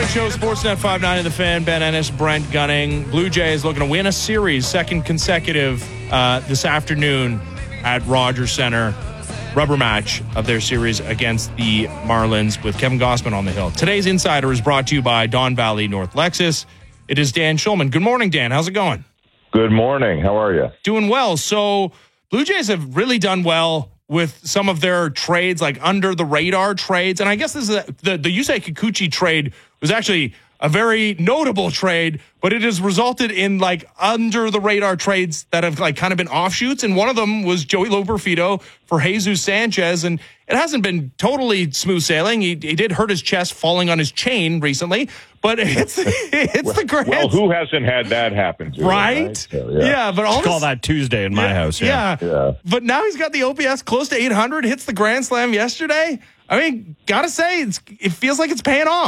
Show, Sportsnet 590, The Fan, Ben Ennis, Brent Gunning. Blue Jays looking to win a series, second consecutive this afternoon at Rogers Center. Rubber match of their series against the Marlins with Kevin Gausman on the hill. Today's Insider is brought to you by Don Valley North Lexus. It is Dan Schulman. Good morning, Dan. How's it going? Good morning. How are you? Doing well. So Blue Jays have really done well with some of their trades, like under the radar trades. And I guess this is the Yusei Kikuchi trade was actually a very notable trade, but it has resulted in like under the radar trades that have like kind of been offshoots. And one of them was Joey Loperfido for Jesus Sanchez. And it hasn't been totally smooth sailing. He did hurt his chest falling on his chain recently, but it's the grand. Well, who hasn't had that happen to him, right? So, yeah, but all call that Tuesday in my house. Yeah. But now he's got the OPS close to 800, hits the grand slam yesterday. I mean, gotta say, it feels like it's paying off.